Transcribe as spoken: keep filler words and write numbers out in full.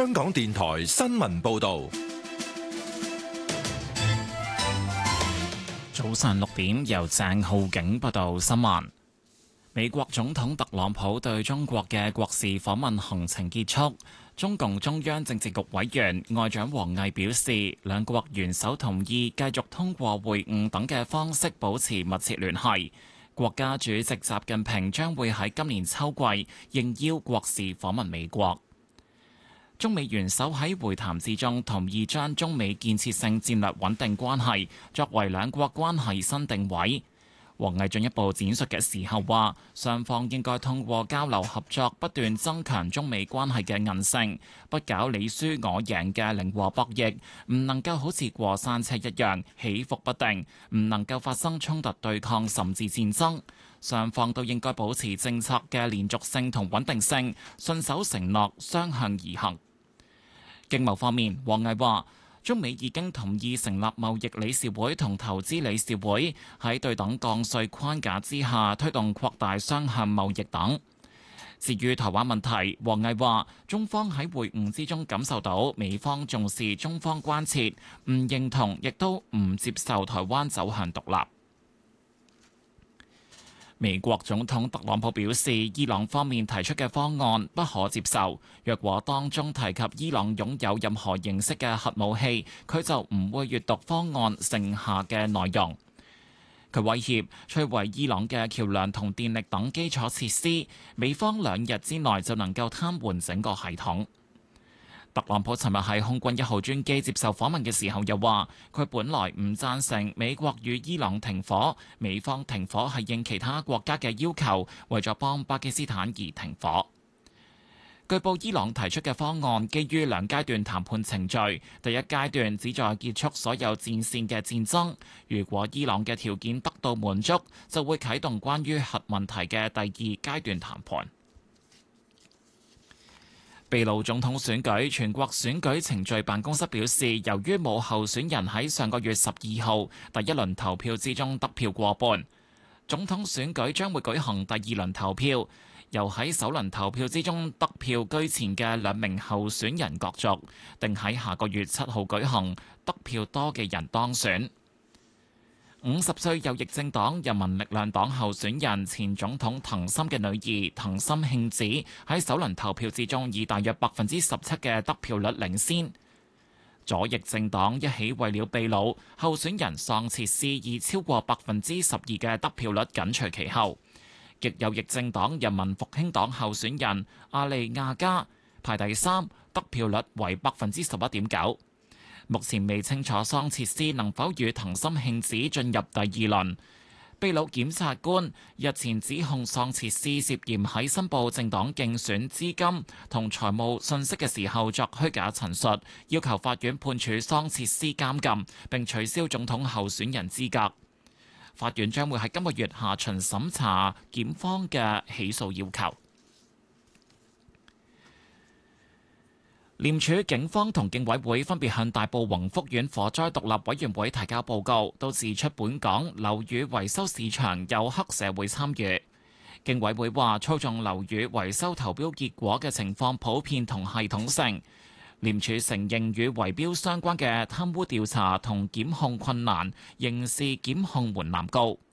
香港電台新聞報道。 早上六點，由鄭浩景報道新聞。美國總統特朗普對中國嘅國事訪問行程結束。中共中央政治局委員外長王毅表示，兩國元首同意繼續通過會晤等嘅方式保持密切聯繫。國家主席習近平將會喺今年秋季應邀國事訪問美國。中美元首喺會談之中同意將中美建設性戰略穩定關係作為兩國關係新定位。王毅進一步闡述嘅時候話，雙方應該通過交流合作，不斷增強中美關係嘅韌性，不搞你輸我贏嘅零和博弈，唔能夠好似過山車一樣起伏不定，唔能夠發生衝突對抗甚至戰爭。雙方都應該保持政策嘅連續性同穩定性，信守承諾，相向而行。經貿方面，王毅話，中美已經同意成立貿易理事會同投資理事會，喺對等降稅框架之下推動擴大雙向貿易等。至於台灣問題，王毅話，中方喺會晤之中感受到美方重視中方關切，唔認同亦都唔接受台灣走向獨立。美國總統特朗普表示，伊朗方面提出嘅方案不可接受。若果當中提及伊朗擁有任何形式嘅核武器，佢就唔會閱讀方案剩下嘅內容。佢威脅摧毀伊朗嘅橋樑同電力等基礎設施，美方兩日之內就能夠癱瘓整個系統。特朗普尋日喺空軍一號專機接受訪問嘅時候又話，佢本來唔贊成美國與伊朗停火，美方停火係應其他國家嘅要求，為咗幫巴基斯坦而停火。據報伊朗提出嘅方案基於兩階段談判程序，第一階段旨在結束所有戰線嘅戰爭，如果伊朗嘅條件得到滿足，就會啟動關於核問題嘅第二階段談判。秘魯總統選舉，全國選舉程序辦公室表示，由於冇候選人喺上個月十二號第一輪投票之中得票過半，總統選舉將會舉行第二輪投票，由喺首輪投票之中得票居前嘅兩名候選人角逐，定喺下個月七號舉行，得票多嘅人當選。五十歲右翼政黨人民力量黨候選人前總統藤森嘅女兒藤森慶子喺首輪投票之中以大約百分之十七嘅得票率領先。左翼政黨一起為了秘魯候選人桑切斯以超過百分之十二嘅得票率緊隨其後。極右翼政黨人民復興黨候選人阿利亞加排第三，得票率為百分之十一點九。目前未清楚桑切斯能否與藤森慶子進入第二輪。秘魯檢察官日前指控桑切斯涉嫌喺申報政黨競選資金同財務信息嘅時候作虛假陳述，要求法院判處桑切斯監禁並取消總統候選人資格。法院將會喺今個月下旬審查檢方嘅起訴要求。廉署、警方同競委會分別向大埔宏福苑火災獨立委員會提交報告，都指出本港樓宇維修市場有黑社會參與。競委會話，操縱樓宇維修投標結果嘅情況普遍同系統性。廉署承認與圍標相關嘅貪污調查同檢控困難，刑事檢控門檻高。